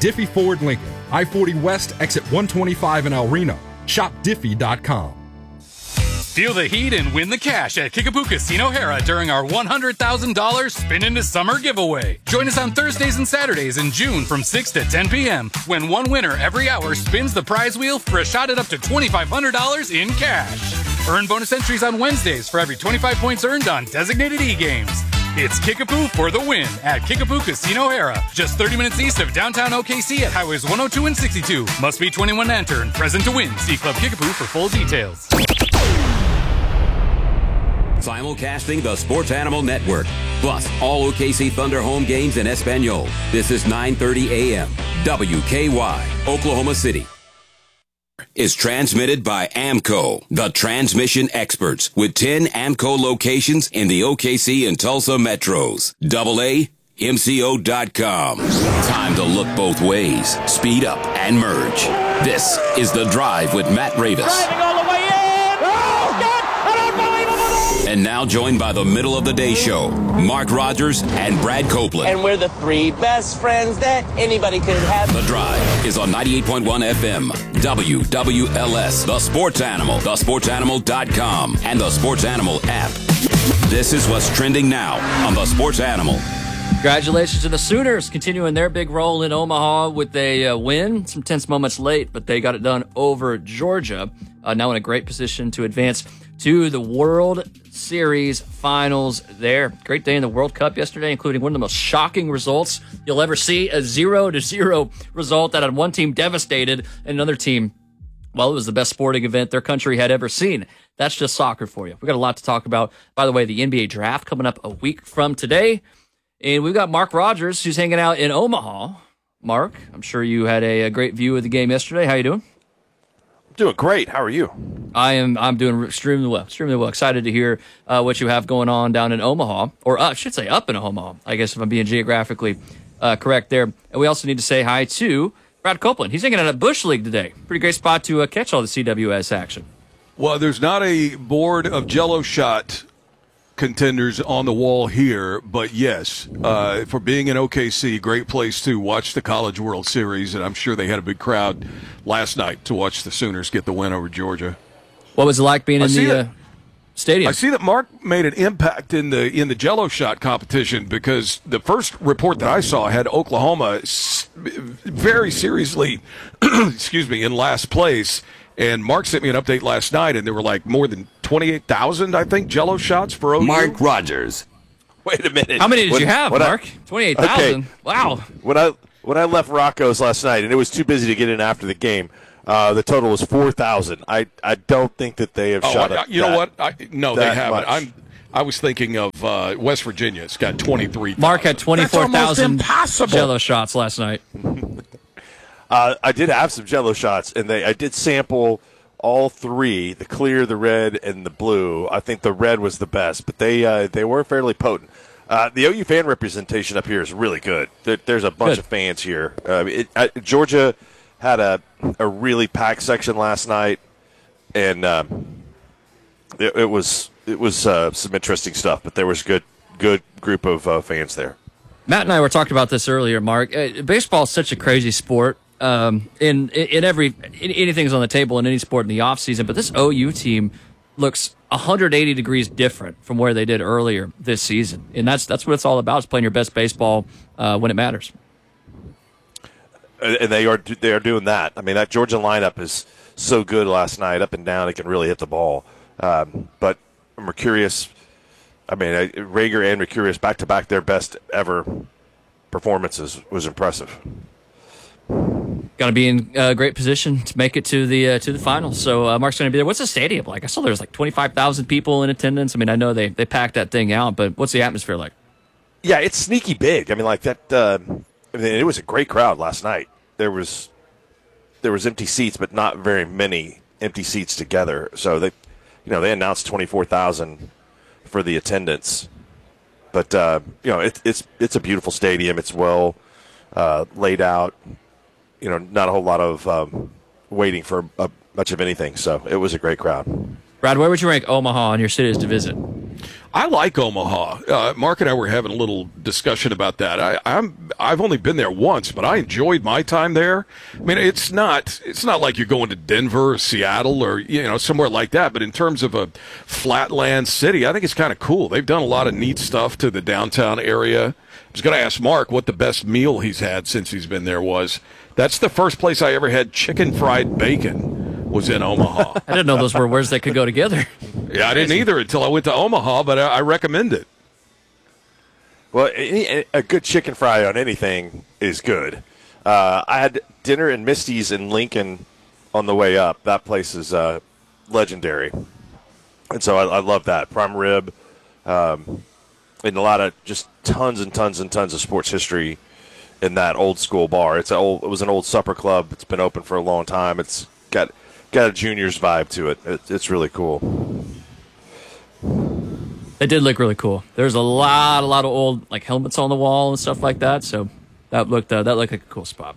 Diffie Ford Lincoln, I-40 West, exit 125 in El Reno. Shop Diffie.com. Feel the heat and win the cash at Kickapoo Casino Hera during our $100,000 Spin into Summer giveaway. Join us on Thursdays and Saturdays in June from 6 to 10 p.m. when one winner every hour spins the prize wheel for a shot at up to $2,500 in cash. Earn bonus entries on Wednesdays for every 25 points earned on designated e-games. It's Kickapoo for the win at Kickapoo Casino Hera, just 30 minutes east of downtown OKC at Highways 102 and 62. Must be 21 to enter and present to win. See Club Kickapoo for full details. Simulcasting the Sports Animal Network, plus all OKC Thunder home games in Espanol. This is 9:30 a.m. WKY, Oklahoma City. Is transmitted by AMCO, the transmission experts, with 10 AMCO locations in the OKC and Tulsa metros. AAMCO.com. Time to look both ways, speed up, and merge. This is The Drive with Matt Ravis. Driving all the way in! Oh, God! An unbelievable! And now joined by the middle of the day show, Mark Rogers and Brad Copeland. And we're the three best friends that anybody could have. The Drive is on 98.1 FM, WWLS, The Sports Animal, thesportsanimal.com, and the Sports Animal app. This is what's trending now on The Sports Animal. Congratulations to the Sooners, continuing their big role in Omaha with a win. Some tense moments late, but they got it done over Georgia. Now in a great position to advance to the World Series finals there. Great day in the World Cup yesterday, including one of the most shocking results you'll ever see, a 0-0 result that had one team devastated and another team, well, it was the best sporting event their country had ever seen. That's just soccer for you. We've got a lot to talk about. By the way, the NBA draft coming up a week from today. And we've got Mark Rogers, who's hanging out in Omaha. Mark, I'm sure you had a great view of the game yesterday. How you doing? Doing great. How are you? I'm doing extremely well. Extremely well. Excited to hear what you have going on down in Omaha, or I should say up in Omaha, I guess, if I'm being geographically correct there. And we also need to say hi to Brad Copeland. He's hanging out at Bush League today. Pretty great spot to catch all the CWS action. Well, there's not a board of Jell-O shot contenders on the wall here, but yes, for being in OKC, great place to watch the College World Series, and I'm sure they had a big crowd last night to watch the Sooners get the win over Georgia. What was it like being in the stadium? I see that Mark made an impact in the Jell-O shot competition, because the first report that I saw had Oklahoma very seriously, in last place. And Mark sent me an update last night, and there were like more than 28,000, I think, Jell-O shots for OU. Mark Rogers. Wait a minute. How many did you have, Mark? 28,000? Okay. Wow. When I left Rocco's last night, and it was too busy to get in after the game, the total was 4,000. I don't think that they have shot up. You know what? No, they haven't. I was thinking of West Virginia. It's got 23,000. Mark had 24,000 Jell-O shots last night. I did have some Jell-O shots, and I did sample all three, the clear, the red, and the blue. I think the red was the best, but they were fairly potent. The OU fan representation up here is really good. There's a bunch of fans here. Georgia had a really packed section last night, and it was some interesting stuff, but there was good group of fans there. Matt and I were talking about this earlier, Mark. Baseball is such a crazy sport. Anything's on the table in any sport in the offseason, but this OU team looks 180 degrees different from where they did earlier this season. And that's what it's all about, is playing your best baseball when it matters. And they are doing that. I mean, that Georgia lineup is so good last night, up and down, it can really hit the ball. But Mercurius, Rager and Mercurius back-to-back their best ever performances was impressive. Got to be in a great position to make it to the finals. So Mark's going to be there. What's the stadium like? I saw there's like 25,000 people in attendance. I mean, I know they packed that thing out, but what's the atmosphere like? Yeah, it's sneaky big. I mean, like that. It was a great crowd last night. There was empty seats, but not very many empty seats together. So they announced 24,000 for the attendance. But it's a beautiful stadium. It's well laid out. Not a whole lot of waiting for much of anything. So it was a great crowd. Brad, where would you rank Omaha on your cities to visit? I like Omaha. Mark and I were having a little discussion about that. I've only been there once, but I enjoyed my time there. I mean, it's not like you're going to Denver or Seattle or somewhere like that. But in terms of a flatland city, I think it's kind of cool. They've done a lot of neat stuff to the downtown area. I was going to ask Mark what the best meal he's had since he's been there was. That's the first place I ever had chicken fried bacon. Was in Omaha. I didn't know those were words that could go together. Yeah, I didn't either until I went to Omaha, but I recommend it. Well, a good chicken fry on anything is good. I had dinner in Misty's in Lincoln on the way up. That place is legendary. And so I love that. Prime rib, and a lot of just tons and tons and tons of sports history in that old school bar. It was an old supper club. It's been open for a long time. It's got a juniors vibe to it. It's really cool. It did look really cool. There's a lot of old helmets on the wall and stuff like that. So that looked like a cool spot.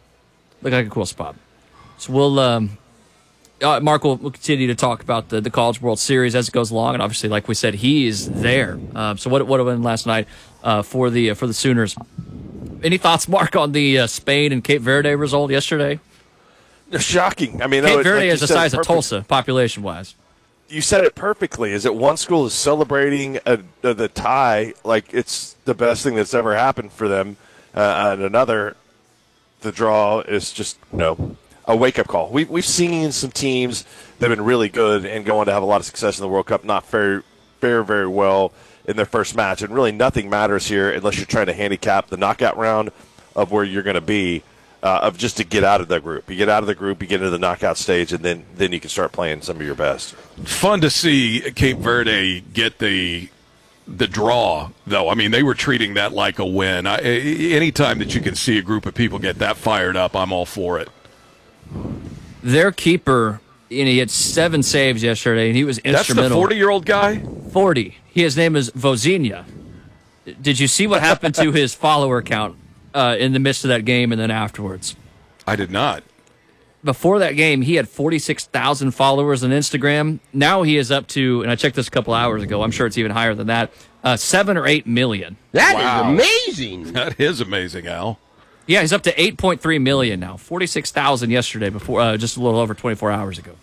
So we'll Mark will continue to talk about the College World Series as it goes along, and obviously, like we said, he is there. So what went last night for the Sooners? Any thoughts, Mark, on the Spain and Cape Verde result yesterday? Shocking. I mean, Cape Verde is the size of Tulsa, population-wise. You said it perfectly. Is it one school is celebrating the tie like it's the best thing that's ever happened for them, and another, the draw is just a wake-up call. We've seen some teams that have been really good and go on to have a lot of success in the World Cup not fare very well in their first match, and really nothing matters here unless you're trying to handicap the knockout round of where you're going to be. Of just to get out of the group. You get out of the group, you get into the knockout stage, and then you can start playing some of your best. Fun to see Cape Verde get the draw, though. I mean, they were treating that like a win. Anytime that you can see a group of people get that fired up, I'm all for it. Their keeper, he had 7 saves yesterday, and he was instrumental. That's the 40-year-old guy? 40. His name is Vozinha. Did you see what happened to his follower count in the midst of that game and then afterwards? I did not. Before that game, he had 46,000 followers on Instagram. Now he is up to, and I checked this a couple hours ago, I'm sure it's even higher than that, 7 or 8 million. That is amazing. That is amazing, Al. Yeah, he's up to 8.3 million now. 46,000 yesterday, before just a little over 24 hours ago.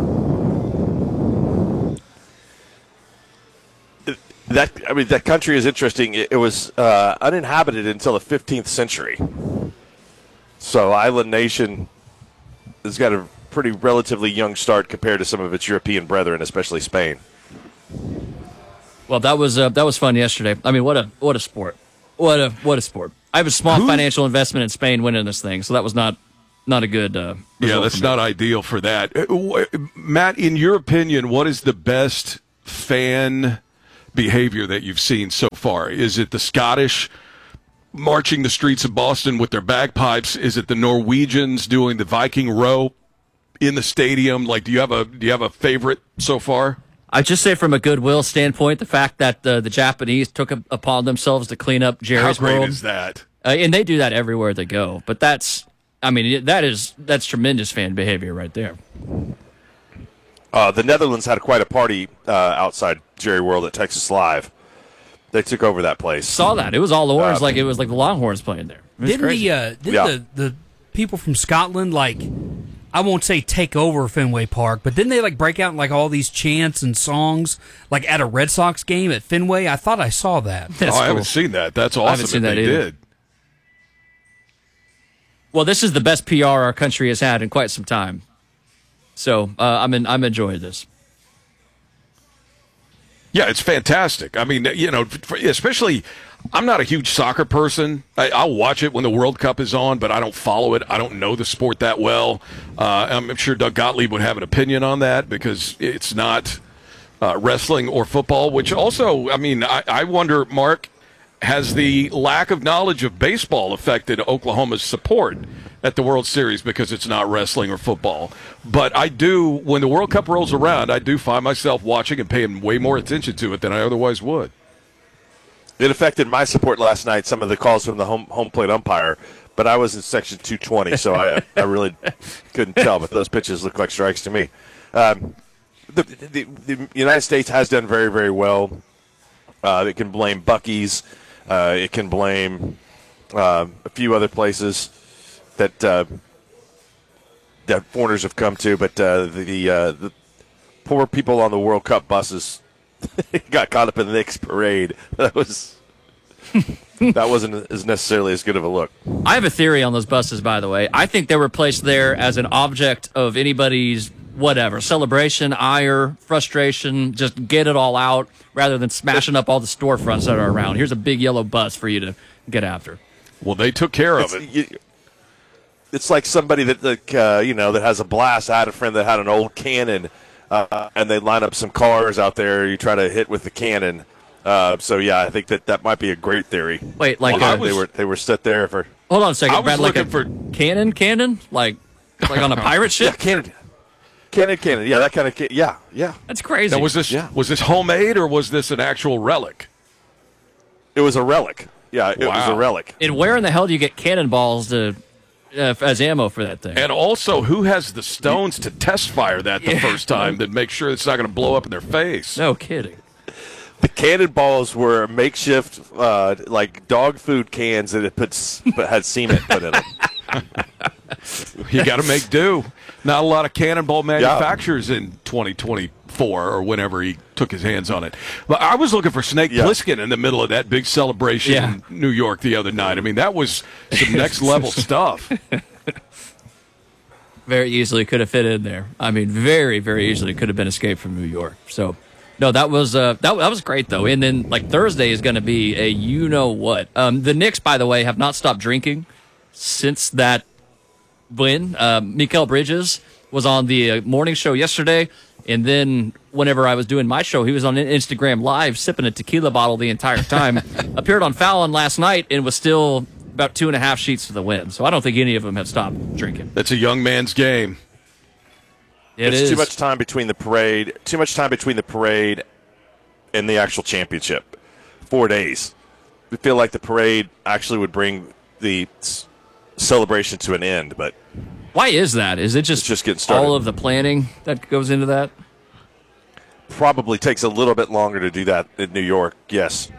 That country is interesting. It was uninhabited until the 15th century. So Island Nation has got a pretty relatively young start compared to some of its European brethren, especially Spain. Well, that was fun yesterday. I mean, what a sport. What a sport. I have a small financial investment in Spain winning this thing, so that was not a good yeah, that's not ideal for that. Matt, in your opinion, what is the best fan behavior that you've seen so far? Is it the Scottish marching the streets of Boston with their bagpipes? Is it the Norwegians doing the Viking row in the stadium? Like, do you have a favorite so far? I'd just say from a goodwill standpoint, the fact that the Japanese took upon themselves to clean up Jerry's World. How great is that? And they do that everywhere they go. But that's tremendous fan behavior right there. The Netherlands had quite a party outside Jerry World at Texas Live. They took over that place. Saw that. It was all orange, like it was like the Longhorns playing there. Didn't the people from Scotland, I won't say take over Fenway Park, but didn't they break out in all these chants and songs at a Red Sox game at Fenway? I thought I saw that. I haven't seen that. That's awesome. I haven't seen that they either. Did. Well, this is the best PR our country has had in quite some time. So I'm enjoying this. Yeah, it's fantastic. I mean, especially, I'm not a huge soccer person. I'll watch it when the World Cup is on, but I don't follow it. I don't know the sport that well. I'm sure Doug Gottlieb would have an opinion on that because it's not wrestling or football, which also, I wonder, Mark, has the lack of knowledge of baseball affected Oklahoma's support at the World Series because it's not wrestling or football? But I do, when the World Cup rolls around, I do find myself watching and paying way more attention to it than I otherwise would. It affected my support last night, some of the calls from the home plate umpire, but I was in section 220, so I really couldn't tell, but those pitches look like strikes to me. The United States has done very, very well It can blame Buc-ee's. It can blame a few other places that that foreigners have come to, but the poor people on the World Cup buses got caught up in the Knicks parade. That wasn't as necessarily as good of a look. I have a theory on those buses, by the way. I think they were placed there as an object of anybody's whatever, celebration, ire, frustration, just get it all out rather than smashing up all the storefronts that are around. Here's a big yellow bus for you to get after. Well, they took care of it. It's like somebody that that has a blast. I had a friend that had an old cannon, and they line up some cars out there. You try to hit with the cannon. So yeah, I think that might be a great theory. Wait, like they were set there for. Hold on a second, I was Brad. Like looking for cannon, like on a pirate ship. Yeah, cannon. Yeah, that kind of. Yeah. That's crazy. Now, was this homemade or was this an actual relic? It was a relic. Yeah, it was a relic. And where in the hell do you get cannonballs as ammo for that thing? And also, who has the stones to test fire that the first time that make sure it's not going to blow up in their face? No kidding. The cannonballs were makeshift, like dog food cans that had cement put in them. You got to make do. Not a lot of cannonball manufacturers in 2024 or whenever he took his hands on it. But I was looking for Snake Plissken in the middle of that big celebration in New York the other night. I mean, that was some next level stuff. Very easily could have fit in there. I mean, very, very easily could have been Escape from New York. So, no, that was that was great though. And then like Thursday is going to be a you know what. The Knicks, by the way, have not stopped drinking since that win. Mikal Bridges was on the morning show yesterday, and then whenever I was doing my show, he was on Instagram Live sipping a tequila bottle the entire time. Appeared on Fallon last night and was still about 2.5 sheets to the win. So I don't think any of them have stopped drinking. That's a young man's game. It's too much time between the parade. Too much time between the parade and the actual championship. 4 days. We feel like the parade actually would bring the celebration to an end, but why is that? Is it just getting started? All of the planning that goes into that? Probably takes a little bit longer to do that in New York. Yes.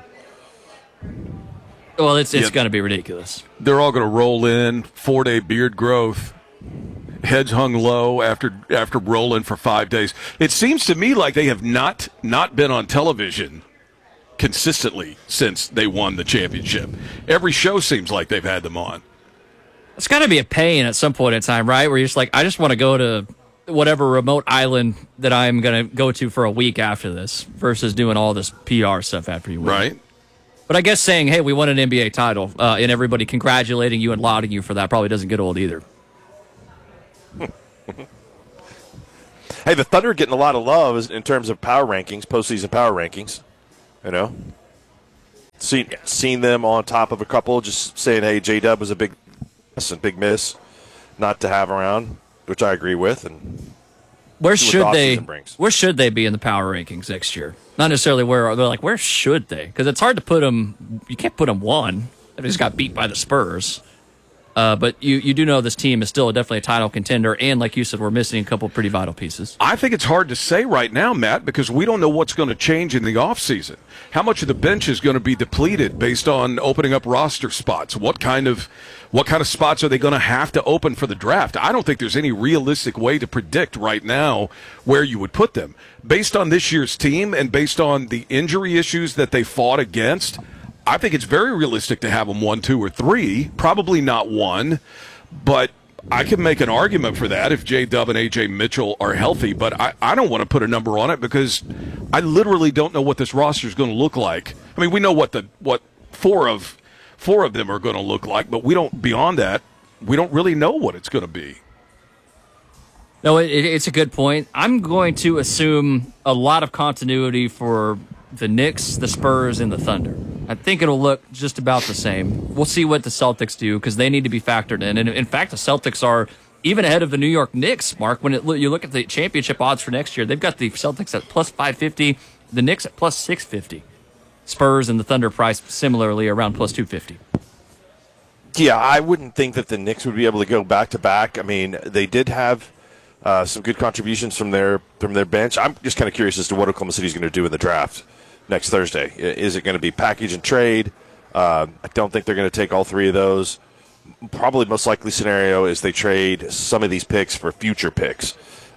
Well, it's going to be ridiculous. They're all going to roll in, 4-day beard growth, heads hung low after rolling for 5 days. It seems to me like they have not been on television consistently since they won the championship. Every show seems like they've had them on. It's got to be a pain at some point in time, right? Where you're just like, I just want to go to whatever remote island that I'm going to go to for a week after this versus doing all this PR stuff after you win. Right. But I guess saying, hey, we won an NBA title, and everybody congratulating you and lauding you for that probably doesn't get old either. Hey, the Thunder are getting a lot of love in terms of power rankings, postseason power rankings. You know? Seen them on top of a couple, just saying, hey, J-Dub was a big miss not to have around, which I agree with. And where should they be in the power rankings next year? Not necessarily where should they? Because it's hard to put them. You can't put them one. They just got beat by the Spurs. But you do know this team is still definitely a title contender, and like you said, we're missing a couple pretty vital pieces. I think it's hard to say right now, Matt, because we don't know what's going to change in the offseason. How much of the bench is going to be depleted based on opening up roster spots? What kind of spots are they going to have to open for the draft? I don't think there's any realistic way to predict right now where you would put them. Based on this year's team and based on the injury issues that they fought against, I think it's very realistic to have them 1, 2, or 3. Probably not 1, but I can make an argument for that if J-Dub and A.J. Mitchell are healthy. But I don't want to put a number on it because I literally don't know what this roster is going to look like. I mean, we know what four of them are going to look like, but we don't. Beyond that, we don't really know what it's going to be. No, it's a good point. I'm going to assume a lot of continuity for the Knicks, the Spurs, and the Thunder. I think it'll look just about the same. We'll see what the Celtics do because they need to be factored in. And in fact, the Celtics are even ahead of the New York Knicks, Mark. When you look at the championship odds for next year, they've got the Celtics at plus 550, the Knicks at plus 650. Spurs and the Thunder priced similarly around plus 250. Yeah, I wouldn't think that the Knicks would be able to go back-to-back. I mean, they did have some good contributions from their bench. I'm just kind of curious as to what Oklahoma City is going to do in the draft. next Thursday. Is it going to be package and trade? I don't think they're going to take all three of those. Probably most likely scenario is they trade some of these picks for future picks.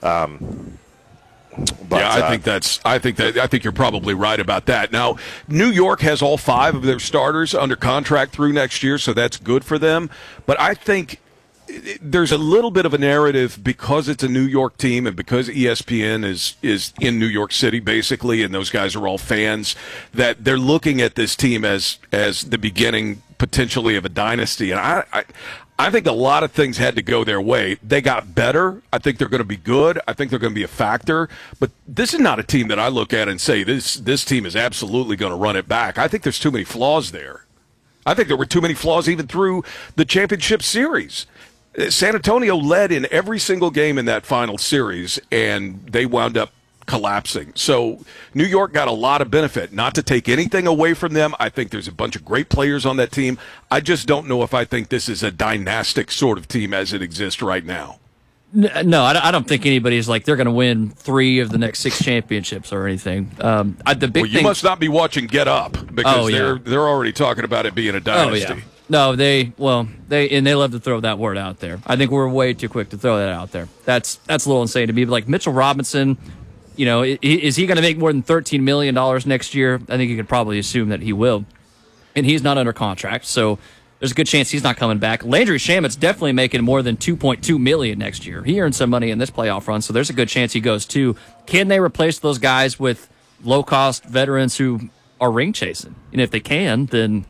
I think you're probably right about that. Now, New York has all 5 of their starters under contract through next year, so that's good for them. But I think there's a little bit of a narrative because it's a New York team and because ESPN is in New York City basically, and those guys are all fans, that they're looking at this team as the beginning potentially of a dynasty. And I think a lot of things had to go their way. They got better. I think they're going to be good. I think they're going to be a factor. But this is not a team that I look at and say this team is absolutely going to run it back. I think there's too many flaws there. I think there were too many flaws even through the championship series. San Antonio led in every single game in that final series, and they wound up collapsing. So New York got a lot of benefit. Not to take anything away from them. I think there's a bunch of great players on that team. I just don't know if I think this is a dynastic sort of team as it exists right now. No, I don't think anybody's like they're going to win 3 of the next 6 championships or anything. The big you must not be watching Get Up because they're already talking about it being a dynasty. Oh, yeah. No, they love to throw that word out there. I think we're way too quick to throw that out there. That's a little insane to me. But like Mitchell Robinson, you know, is he going to make more than $13 million next year? I think you could probably assume that he will. And he's not under contract, so there's a good chance he's not coming back. Landry Shamet's definitely making more than $2.2 million next year. He earned some money in this playoff run, so there's a good chance he goes too. Can they replace those guys with low-cost veterans who are ring chasing? And if they can, then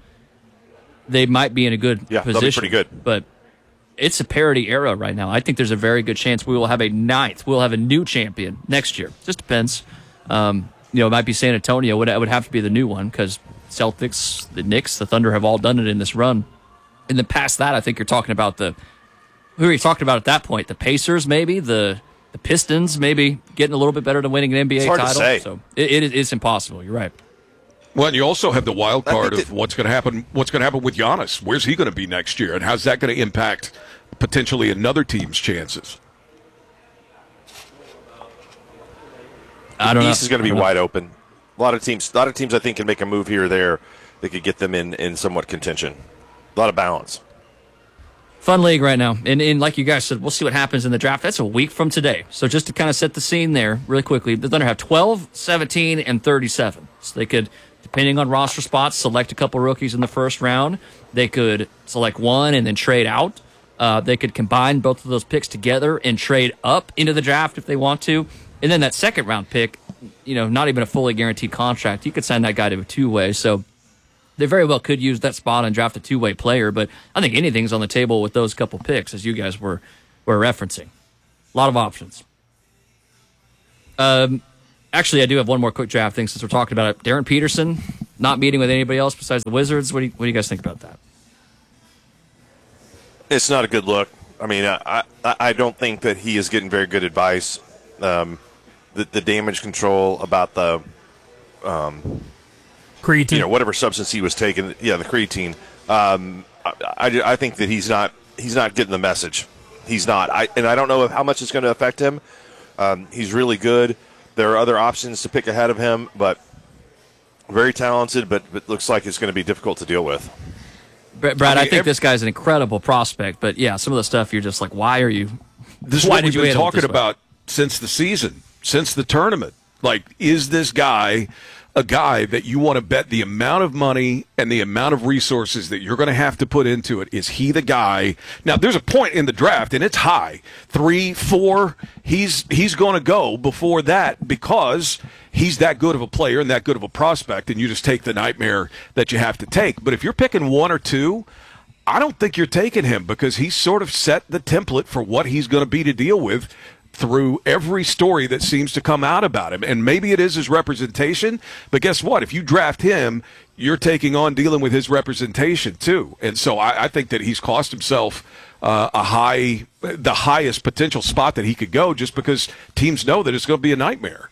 they might be in a good position. They'll be pretty good. But it's a parity era right now. I think there's a very good chance we will have a new champion next year. Just depends. It might be San Antonio. It would have to be the new one because Celtics, the Knicks, the Thunder have all done it in this run. And then past that, I think you're talking about who are you talking about at that point? The Pacers, maybe the Pistons, maybe getting a little bit better to winning an NBA title. To say. So it's impossible. You're right. Well, and you also have the wild card of what's going to happen. What's going to happen with Giannis? Where's he going to be next year, and how's that going to impact potentially another team's chances? I don't know. The East is going to be wide open. A lot of teams, I think, can make a move here or there that could get them in somewhat contention. A lot of balance. Fun league right now. And like you guys said, we'll see what happens in the draft. That's a week from today. So just to kind of set the scene there really quickly, the Thunder have 12, 17, and 37. So they could, depending on roster spots, select a couple rookies in the first round. They could select one and then trade out. They could combine both of those picks together and trade up into the draft if they want to. And then that second round pick, not even a fully guaranteed contract. You could sign that guy to a 2-way. So they very well could use that spot and draft a 2-way player. But I think anything's on the table with those couple picks, as you guys were referencing. A lot of options. Actually, I do have one more quick draft thing since we're talking about it. Darren Peterson not meeting with anybody else besides the Wizards. What do you guys think about that? It's not a good look. I mean, I don't think that he is getting very good advice. The damage control about the creatine, whatever substance he was taking, the creatine. I think that he's not getting the message. He's not. I don't know how much it's going to affect him. He's really good. There are other options to pick ahead of him, but very talented, but looks like it's going to be difficult to deal with. Brad, I think this guy's an incredible prospect, but yeah, some of the stuff you're just like, why are you? This is what we've been talking about since the season, since the tournament. Like, is this guy a guy that you want to bet the amount of money and the amount of resources that you're going to have to put into it? Is he the guy? Now, there's a point in the draft, and it's high. 3, 4, he's going to go before that because he's that good of a player and that good of a prospect, and you just take the nightmare that you have to take. But if you're picking 1 or 2, I don't think you're taking him because he's sort of set the template for what he's going to be to deal with through every story that seems to come out about him. And maybe it is his representation, but guess what? If you draft him, you're taking on dealing with his representation too. And so I think that he's cost himself the highest potential spot that he could go just because teams know that it's going to be a nightmare.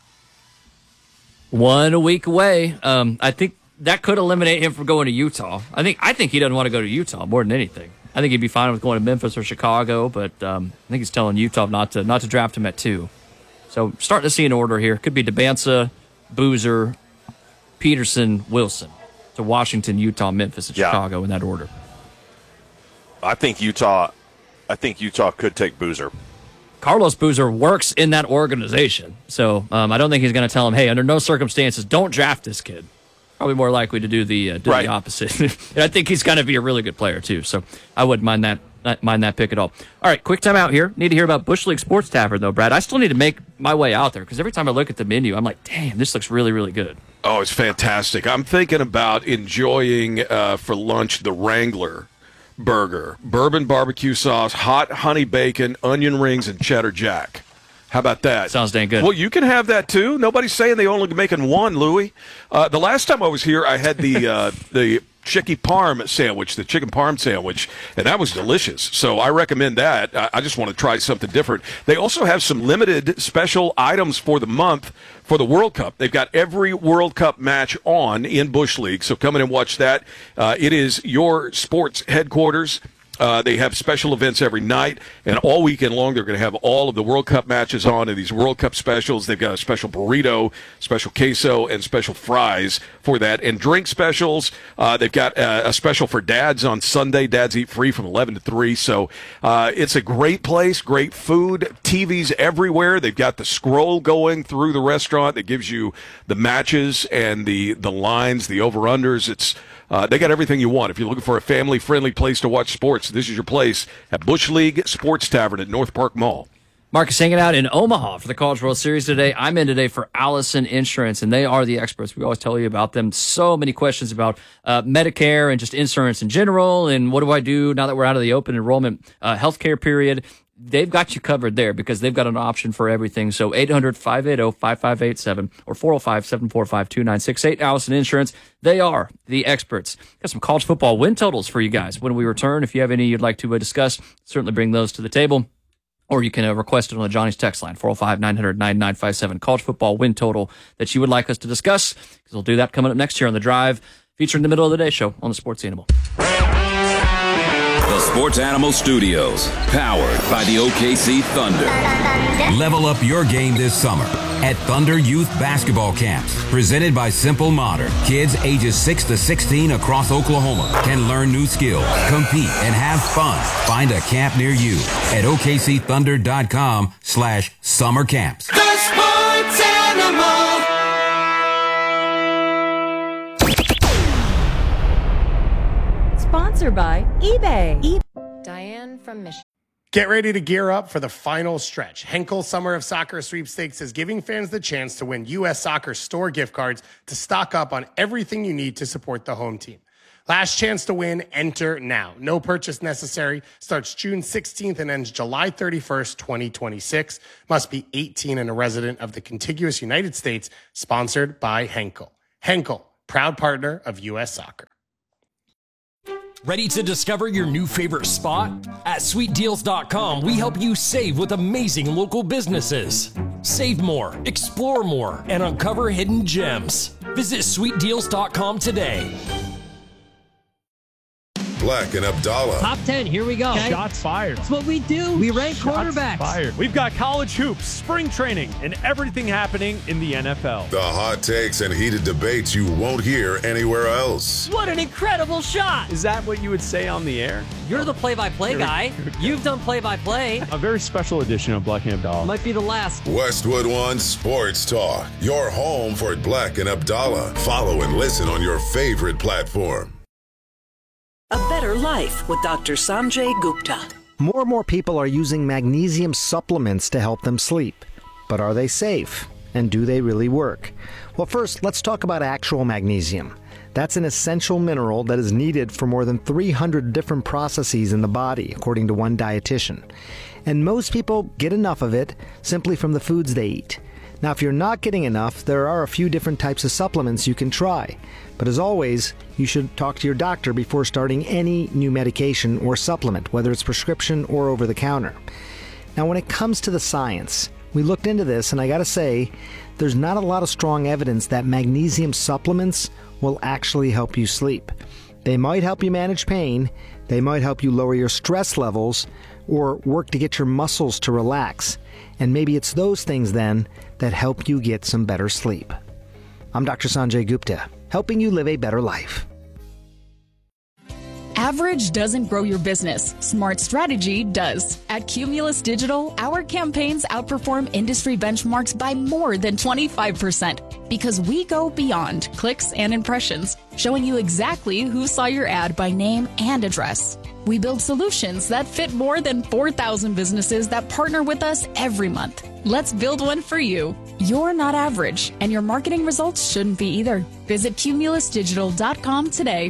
1 week away. I think that could eliminate him from going to Utah. I think he doesn't want to go to Utah more than anything. I think he'd be fine with going to Memphis or Chicago, but I think he's telling Utah not to draft him at 2. So starting to see an order here. Could be Debanza, Boozer, Peterson, Wilson to Washington, Utah, Memphis, and Chicago in that order. I think Utah could take Boozer. Carlos Boozer works in that organization, so I don't think he's going to tell him, hey, under no circumstances, don't draft this kid. Probably more likely to do the opposite. And I think he's going to be a really good player, too, so I wouldn't mind that pick at all. All right, quick time out here. Need to hear about Bush League Sports Tavern, though, Brad. I still need to make my way out there because every time I look at the menu, I'm like, damn, this looks really, really good. Oh, it's fantastic. I'm thinking about enjoying for lunch the Wrangler burger, bourbon barbecue sauce, hot honey bacon, onion rings, and cheddar jack. How about that? Sounds dang good. Well, you can have that too. Nobody's saying they only making one, Louie. The last time I was here, I had the chicken parm sandwich, and that was delicious. So I recommend that. I just want to try something different. They also have some limited special items for the month for the World Cup. They've got every World Cup match on in Bush League, so come in and watch that. It is your sports headquarters. They have special events every night, and all weekend long they're going to have all of the World Cup matches on and these World Cup specials. They've got a special burrito, special queso, and special fries for that, and drink specials. They've got a special for dads on Sunday. Dads eat free from 11 to 3, so it's a great place, great food, TVs everywhere. They've got the scroll going through the restaurant that gives you the matches and the lines, the over-unders. They got everything you want. If you're looking for a family-friendly place to watch sports, this is your place at Bush League Sports Tavern at North Park Mall. Marcus hanging out in Omaha for the College World Series today. I'm in today for Allison Insurance, and they are the experts. We always tell you about them. So many questions about Medicare and just insurance in general, and what do I do now that we're out of the open enrollment healthcare period. They've got you covered there because they've got an option for everything. So 800-580-5587 or 405-745-2968. Allison Insurance, they are the experts. Got some college football win totals for you guys when we return. If you have any you'd like to discuss, certainly bring those to the table. Or you can request it on the Johnny's text line, 405-900-9957. College football win total that you would like us to discuss, because we'll do that coming up next year on The Drive, featuring the Middle of the Day show on the Sports Animal. The Sports Animal Studios, powered by the OKC Thunder. Level up your game this summer at Thunder Youth Basketball Camps, presented by Simple Modern. Kids ages 6 to 16 across Oklahoma can learn new skills, compete, and have fun. Find a camp near you at OKCThunder.com/summer camps. The Sports Animal. Sponsored by eBay. Diane from Michigan. Get ready to gear up for the final stretch. Henkel Summer of Soccer Sweepstakes is giving fans the chance to win U.S. Soccer store gift cards to stock up on everything you need to support the home team. Last chance to win, enter now. No purchase necessary. Starts June 16th and ends July 31st, 2026. Must be 18 and a resident of the contiguous United States. Sponsored by Henkel. Henkel, proud partner of U.S. Soccer. Ready to discover your new favorite spot? At SweetDeals.com, we help you save with amazing local businesses. Save more, explore more, and uncover hidden gems. Visit SweetDeals.com today. Black and Abdallah. Top 10, here we go. Okay. Shots fired. That's what we do. We rank quarterbacks. Fired. We've got college hoops, spring training, and everything happening in the NFL. The hot takes and heated debates you won't hear anywhere else. What an incredible shot. Is that what you would say on the air? You're the play-by-play guy. You've done play-by-play. A very special edition of Black and Abdallah. Might be the last. Westwood One Sports Talk. Your home for Black and Abdallah. Follow and listen on your favorite platform. A better life with Dr. Sanjay Gupta. More and more people are using magnesium supplements to help them sleep. But are they safe? And do they really work? Well, first, let's talk about actual magnesium. That's an essential mineral that is needed for more than 300 different processes in the body, according to one dietitian. And most people get enough of it simply from the foods they eat. Now, if you're not getting enough, there are a few different types of supplements you can try. But as always, you should talk to your doctor before starting any new medication or supplement, whether it's prescription or over the counter. Now, when it comes to the science, we looked into this, and I gotta say, there's not a lot of strong evidence that magnesium supplements will actually help you sleep. They might help you manage pain, they might help you lower your stress levels, or work to get your muscles to relax. And maybe it's those things then that help you get some better sleep. I'm Dr. Sanjay Gupta, helping you live a better life. Average doesn't grow your business. Smart strategy does. At Cumulus Digital, our campaigns outperform industry benchmarks by more than 25% because we go beyond clicks and impressions, showing you exactly who saw your ad by name and address. We build solutions that fit more than 4,000 businesses that partner with us every month. Let's build one for you. You're not average, and your marketing results shouldn't be either. Visit cumulusdigital.com today.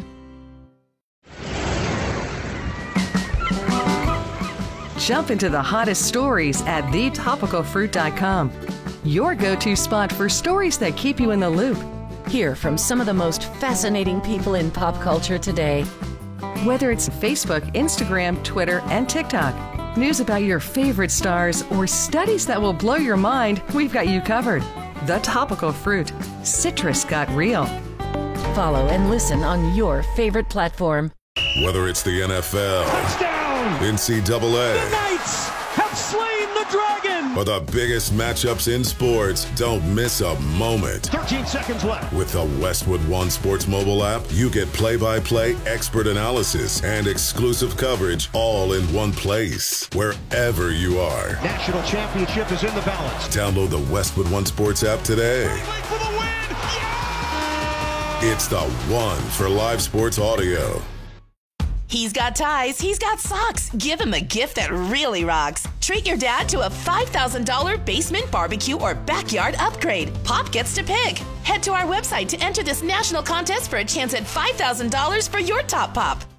Jump into the hottest stories at thetopicalfruit.com. Your go-to spot for stories that keep you in the loop. Hear from some of the most fascinating people in pop culture today. Whether it's Facebook, Instagram, Twitter, and TikTok, news about your favorite stars, or studies that will blow your mind, we've got you covered. The Topical Fruit. Citrus got real. Follow and listen on your favorite platform. Whether it's the NFL, touchdown, NCAA, the Knights have slain the dragon, or the biggest matchups in sports, don't miss a moment. 13 seconds left. With the Westwood One Sports mobile app, you get play-by-play expert analysis and exclusive coverage all in one place, wherever you are. National championship is in the balance. Download the Westwood One Sports app today. For the win! Yeah! It's the one for live sports audio. He's got ties, he's got socks. Give him a gift that really rocks. Treat your dad to a $5,000 basement barbecue or backyard upgrade. Pop gets to pick. Head to our website to enter this national contest for a chance at $5,000 for your top pop.